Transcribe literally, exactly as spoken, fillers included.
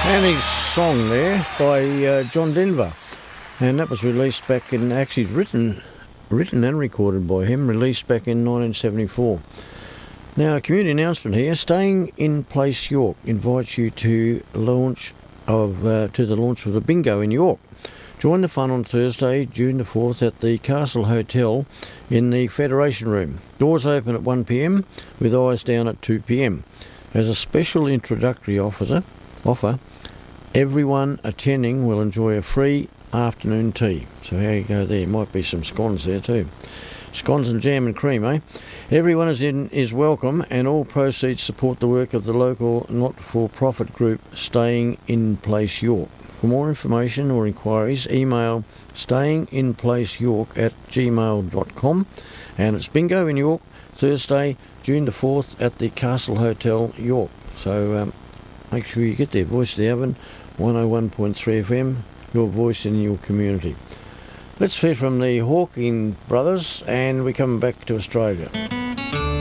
Annie's song there by uh, John Denver, and that was released back in, actually written written and recorded by him, released back in nineteen seventy-four. Now, a community announcement here. Staying in Place York invites you to launch of uh, to the launch of the bingo in York. Join the fun on Thursday, June the fourth, at the Castle Hotel in the Federation Room. Doors open at one p m with eyes down at two p m. As a special introductory offer, offer, everyone attending will enjoy a free afternoon tea. So how you go there? Might be some scones there too. Scones and jam and cream, eh? Everyone is in is welcome, and all proceeds support the work of the local not-for-profit group Staying in Place York. For more information or inquiries, email stayinginplaceyork at gmail dot com. And it's bingo in York, Thursday, June the fourth, at the Castle Hotel, York. So um, make sure you get there. Voice of the Oven, one oh one point three F M, your voice in your community. Let's hear from the Hawking brothers, and we come back to Australia.